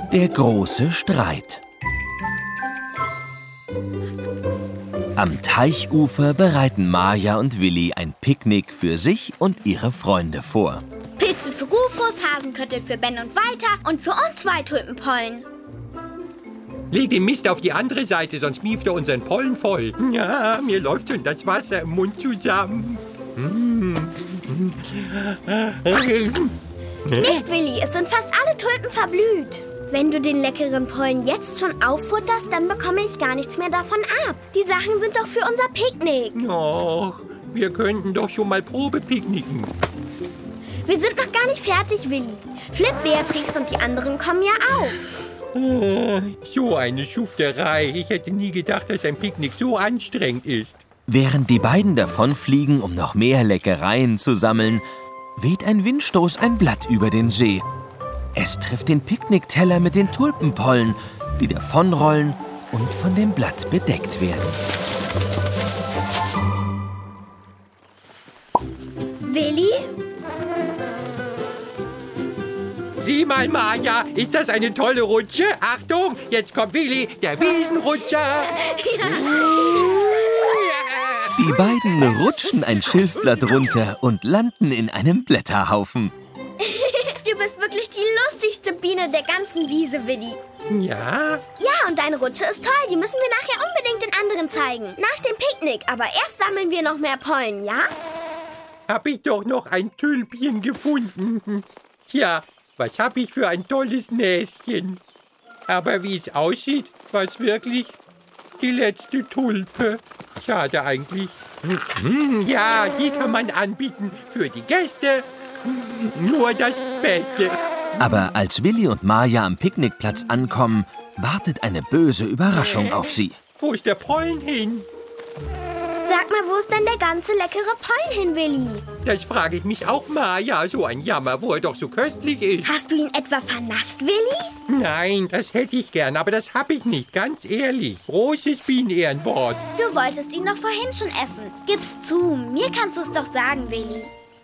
Der große Streit. Am Teichufer bereiten Maja und Willi ein Picknick für sich und ihre Freunde vor. Pilze für Rufus, Hasenköttel für Ben und Walter und für uns 2 Tulpenpollen. Leg den Mist auf die andere Seite, sonst mieft er unseren Pollen voll. Ja, mir läuft schon das Wasser im Mund zusammen. Nicht, Willi, es sind fast alle Tulpen verblüht. Wenn du den leckeren Pollen jetzt schon auffutterst, dann bekomme ich gar nichts mehr davon ab. Die Sachen sind doch für unser Picknick. Och, wir könnten doch schon mal Probe picknicken. Wir sind noch gar nicht fertig, Willi. Flip, Beatrix und die anderen kommen ja auch. So eine Schufterei. Ich hätte nie gedacht, dass ein Picknick so anstrengend ist. Während die beiden davonfliegen, um noch mehr Leckereien zu sammeln, weht ein Windstoß ein Blatt über den See. Es trifft den Picknickteller mit den Tulpenpollen, die davonrollen und von dem Blatt bedeckt werden. Willi? Sieh mal, Maja, ist das eine tolle Rutsche? Achtung, jetzt kommt Willi, der Wiesenrutscher. Die beiden rutschen ein Schilfblatt runter und landen in einem Blätterhaufen. Du bist wirklich die lustigste Biene der ganzen Wiese, Willi. Ja? Ja, und deine Rutsche ist toll. Die müssen wir nachher unbedingt den anderen zeigen. Nach dem Picknick. Aber erst sammeln wir noch mehr Pollen, ja? Hab ich doch noch ein Tülpchen gefunden. Tja, was hab ich für ein tolles Näschen. Aber wie es aussieht, war es wirklich die letzte Tulpe. Schade eigentlich. Ja, die kann man anbieten für die Gäste. Nur das Beste. Aber als Willi und Maja am Picknickplatz ankommen, wartet eine böse Überraschung auf sie. Wo ist der Pollen hin? Sag mal, wo ist denn der ganze leckere Pollen hin, Willi? Das frage ich mich auch, Maja. So ein Jammer, wo er doch so köstlich ist. Hast du ihn etwa vernascht, Willi? Nein, das hätte ich gern, aber das hab ich nicht, ganz ehrlich. Großes Bienenehrenwort. Du wolltest ihn doch vorhin schon essen. Gib's zu, mir kannst du es doch sagen, Willi.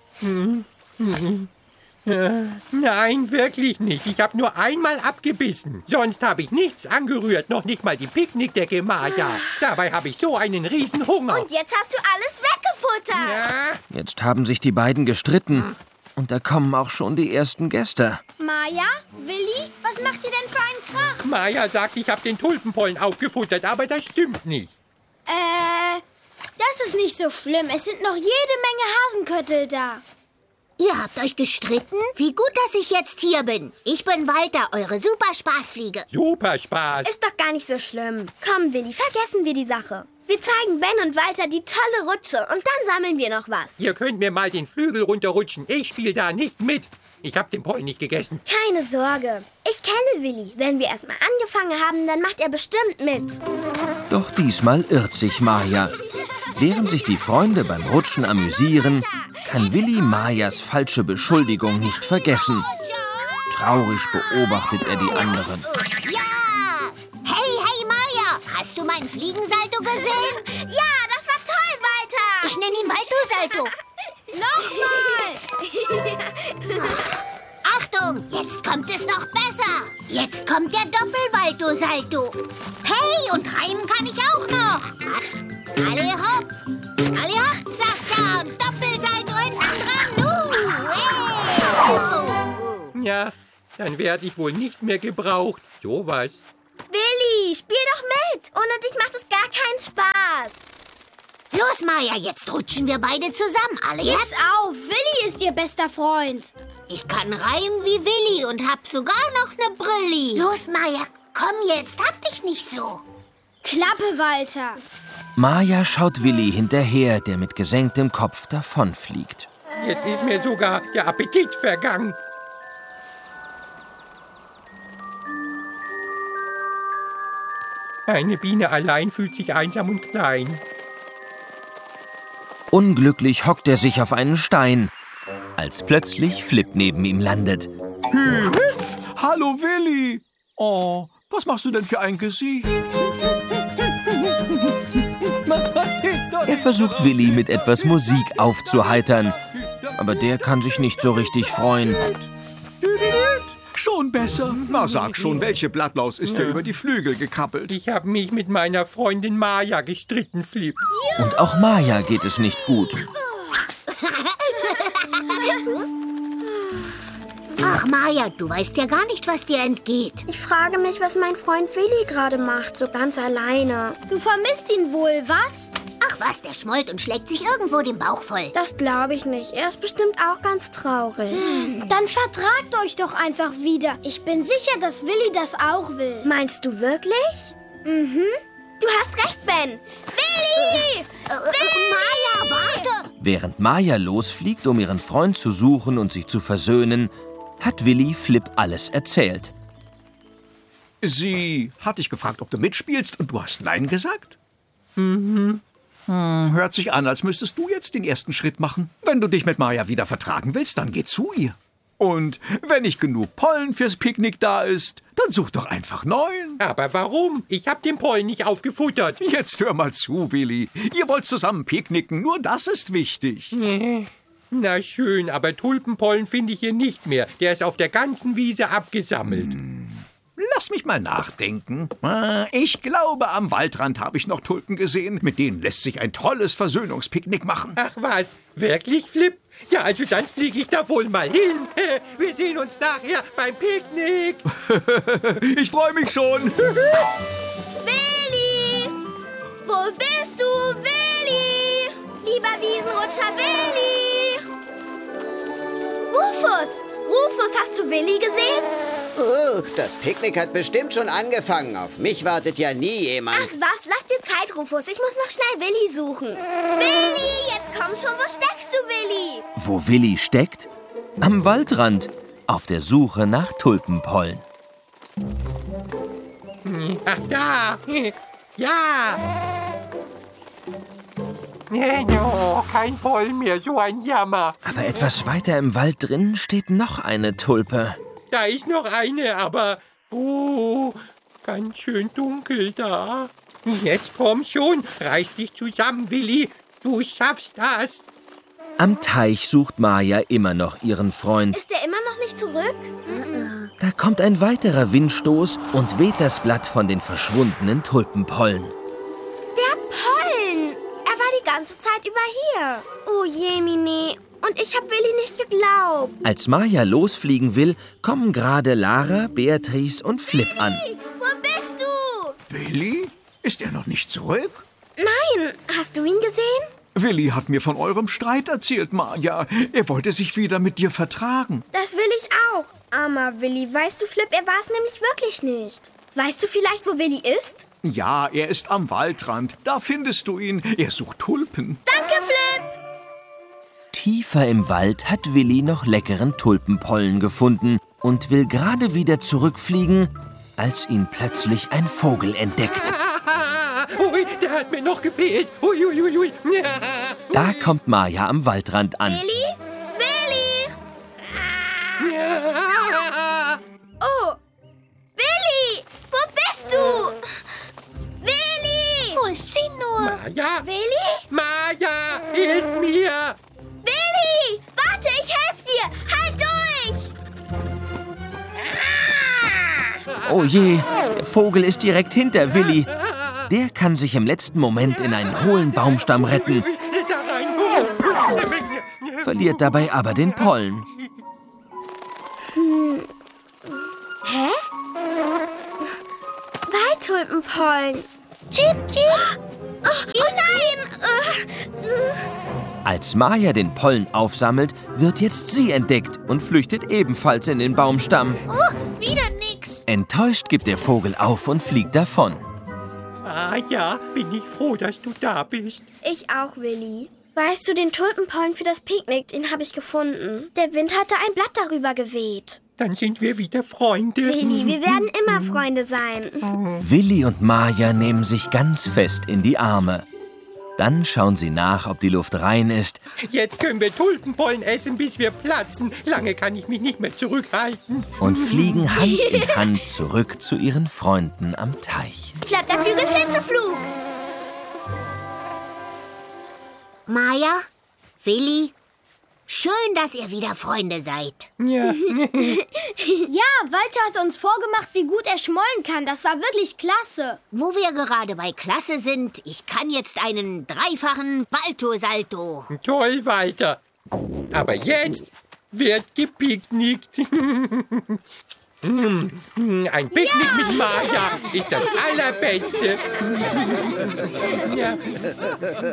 Nein, wirklich nicht. Ich habe nur einmal abgebissen. Sonst habe ich nichts angerührt, noch nicht mal die Picknickdecke, Maja. Dabei habe ich so einen riesen Hunger. Und jetzt hast du alles weggefuttert. Ja? Jetzt haben sich die beiden gestritten und da kommen auch schon die ersten Gäste. Maja, Willi, was macht ihr denn für einen Krach? Maja sagt, ich habe den Tulpenpollen aufgefuttert, aber das stimmt nicht. Das ist nicht so schlimm. Es sind noch jede Menge Hasenköttel da. Ihr habt euch gestritten? Wie gut, dass ich jetzt hier bin. Ich bin Walter, eure Superspaßfliege. Super Spaß. Ist doch gar nicht so schlimm. Komm, Willi, vergessen wir die Sache. Wir zeigen Ben und Walter die tolle Rutsche und dann sammeln wir noch was. Ihr könnt mir mal den Flügel runterrutschen. Ich spiele da nicht mit. Ich habe den Pollen nicht gegessen. Keine Sorge. Ich kenne Willi. Wenn wir erst mal angefangen haben, dann macht er bestimmt mit. Doch diesmal irrt sich Maja. Während sich die Freunde beim Rutschen amüsieren, kann Willi Majas falsche Beschuldigung nicht vergessen. Traurig beobachtet er die anderen. Ja! Hey, Maja! Hast du mein Fliegensalto gesehen? Ja, das war toll, Walter. Ich nenne ihn Walto-Salto. Nochmal. Achtung, jetzt kommt es noch besser. Jetzt kommt der Doppel-Walto-Salto. Hey, und reimen kann ich auch noch. Alle hopp, alle hopp, Sasa und Doppelsalto hinten dran. Hey. Ja, dann werde ich wohl nicht mehr gebraucht. Sowas. Willi, spiel doch mit. Ohne dich macht es gar keinen Spaß. Los, Maja, jetzt rutschen wir beide zusammen. Alle Gib's jetzt? auf. Willi ist ihr bester Freund. Ich kann reimen wie Willi und hab sogar noch eine Brille. Los, Maja, komm jetzt, hab dich nicht so. Klappe, Walter. Maja schaut Willi hinterher, der mit gesenktem Kopf davonfliegt. Jetzt ist mir sogar der Appetit vergangen. Eine Biene allein fühlt sich einsam und klein. Unglücklich hockt er sich auf einen Stein, als plötzlich Flip neben ihm landet. Hallo, Willi. Oh, was machst du denn für ein Gesicht? Er versucht Willi mit etwas Musik aufzuheitern, aber der kann sich nicht so richtig freuen. Schon schon besser? Na, sag schon, welche Blattlaus ist dir über die Flügel gekrabbelt? Ich habe mich mit meiner Freundin Maja gestritten, Flip. Und auch Maja geht es nicht gut. Ach, Maja, du weißt ja gar nicht, was dir entgeht. Ich frage mich, was mein Freund Willi gerade macht, so ganz alleine. Du vermisst ihn wohl, was? Ach was, der schmollt und schlägt sich irgendwo den Bauch voll. Das glaube ich nicht. Er ist bestimmt auch ganz traurig. Dann vertragt euch doch einfach wieder. Ich bin sicher, dass Willi das auch will. Meinst du wirklich? Mhm. Du hast recht, Ben. Willi! Maja, warte! Während Maja losfliegt, um ihren Freund zu suchen und sich zu versöhnen, hat Willi Flip alles erzählt. Sie hat dich gefragt, ob du mitspielst, und du hast Nein gesagt? Hört sich an, als müsstest du jetzt den ersten Schritt machen. Wenn du dich mit Maja wieder vertragen willst, dann geh zu ihr. Und wenn nicht genug Pollen fürs Picknick da ist, dann such doch einfach neuen. Aber warum? Ich habe den Pollen nicht aufgefuttert. Jetzt hör mal zu, Willi. Ihr wollt zusammen picknicken, nur das ist wichtig. Na schön, aber Tulpenpollen finde ich hier nicht mehr. Der ist auf der ganzen Wiese abgesammelt. Lass mich mal nachdenken. Ich glaube, am Waldrand habe ich noch Tulpen gesehen. Mit denen lässt sich ein tolles Versöhnungspicknick machen. Ach was, wirklich, Flip? Ja, also dann fliege ich da wohl mal hin. Wir sehen uns nachher beim Picknick. Ich freue mich schon. Willi! Wo bist du, Willi? Lieber Wiesenrutscher Willi! Rufus, hast du Willi gesehen? Oh, das Picknick hat bestimmt schon angefangen. Auf mich wartet ja nie jemand. Ach was, lass dir Zeit, Rufus. Ich muss noch schnell Willi suchen. Willi, jetzt komm schon. Wo steckst du, Willi? Wo Willi steckt? Am Waldrand, auf der Suche nach Tulpenpollen. Ach, da. Ja. No, kein Pollen mehr, so ein Jammer. Aber etwas weiter im Wald drin steht noch eine Tulpe. Da ist noch eine, aber ganz schön dunkel da. Jetzt komm schon, reiß dich zusammen, Willi. Du schaffst das. Am Teich sucht Maja immer noch ihren Freund. Ist er immer noch nicht zurück? Da kommt ein weiterer Windstoß und weht das Blatt von den verschwundenen Tulpenpollen. Der Pollen! Er war die ganze Zeit über hier. Oh Jemine. Und ich habe Willi nicht geglaubt. Als Maja losfliegen will, kommen gerade Lara, Beatrice und Flip an. Wo bist du? Willi? Ist er noch nicht zurück? Nein, hast du ihn gesehen? Willi hat mir von eurem Streit erzählt, Maja. Er wollte sich wieder mit dir vertragen. Das will ich auch. Armer Willi, weißt du, Flip, er war es nämlich wirklich nicht. Weißt du vielleicht, wo Willi ist? Ja, er ist am Waldrand. Da findest du ihn. Er sucht Tulpen. Danke, Flip! Tiefer im Wald hat Willi noch leckeren Tulpenpollen gefunden und will gerade wieder zurückfliegen, als ihn plötzlich ein Vogel entdeckt. Ui, der hat mir noch gefehlt. Ui, ui, ui, ui. Da kommt Maja am Waldrand an. Willi? Willi! Oh! Willi! Wo bist du? Willi! Wo ist sie nur? Maja! Willi? Maja, hilf mir! Willi! Warte, ich helfe dir! Halt durch! Oh je, der Vogel ist direkt hinter Willi. Der kann sich im letzten Moment in einen hohlen Baumstamm retten, Da rein! verliert dabei aber den Pollen. Hä? Waldtulpenpollen. Chip, chip. Oh nein! Als Maja den Pollen aufsammelt, wird jetzt sie entdeckt und flüchtet ebenfalls in den Baumstamm. Oh, wieder nix. Enttäuscht gibt der Vogel auf und fliegt davon. Ah ja, bin ich froh, dass du da bist. Ich auch, Willi. Weißt du, den Tulpenpollen für das Picknick, den habe ich gefunden. Der Wind hatte ein Blatt darüber geweht. Dann sind wir wieder Freunde. Willi, wir werden immer Freunde sein. Willi und Maja nehmen sich ganz fest in die Arme. Dann schauen sie nach, ob die Luft rein ist. Jetzt können wir Tulpenpollen essen, bis wir platzen. Lange kann ich mich nicht mehr zurückhalten. Und fliegen Hand in Hand zurück zu ihren Freunden am Teich. Flapp der Flügel, Flitzeflug. Maja? Willi? Schön, dass ihr wieder Freunde seid. Ja. Ja, Walter hat uns vorgemacht, wie gut er schmollen kann. Das war wirklich klasse. Wo wir gerade bei Klasse sind, ich kann jetzt einen dreifachen Balto-Salto. Toll, Walter. Aber jetzt wird gepicknickt. Ein Picknick mit Maja ist das Allerbeste. Ja.